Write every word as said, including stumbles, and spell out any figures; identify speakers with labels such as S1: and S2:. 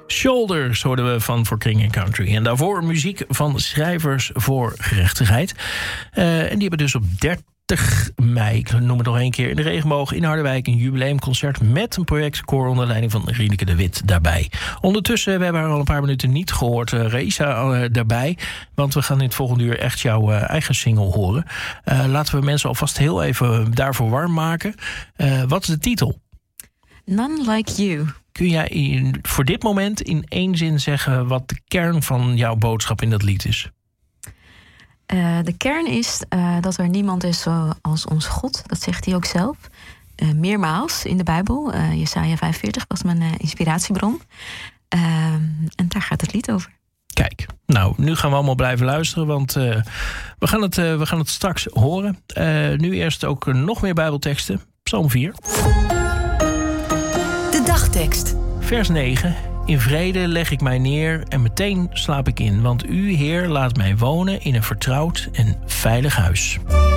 S1: Shoulders hoorden we van For King and Country. En daarvoor muziek van Schrijvers voor Gerechtigheid. Uh, en die hebben dus op dertig mei, ik noem het nog één keer, in de Regenboog in Harderwijk een jubileumconcert met een projectkoor onder leiding van Rieneke de Wit daarbij. Ondertussen, we hebben haar al een paar minuten niet gehoord, uh, Raisa uh, daarbij, want we gaan in het volgende uur echt jouw uh, eigen single horen. Uh, laten we mensen alvast heel even daarvoor warm maken. Uh, wat is de titel?
S2: None Like You.
S1: Kun jij in, voor dit moment in één zin zeggen wat de kern van jouw boodschap in dat lied is?
S2: Uh, de kern is uh, dat er niemand is zoals ons God. Dat zegt hij ook zelf. Uh, meermaals in de Bijbel. Uh, Jesaja vijfenveertig was mijn uh, inspiratiebron. Uh, en daar gaat het lied over.
S1: Kijk, nou, nu gaan we allemaal blijven luisteren, want uh, we, gaan het, uh, we gaan het straks horen. Uh, nu eerst ook nog meer Bijbelteksten. Psalm vier.
S3: De dagtekst.
S1: Vers negen. In vrede leg ik mij neer en meteen slaap ik in. Want u, Heer, laat mij wonen in een vertrouwd en veilig huis.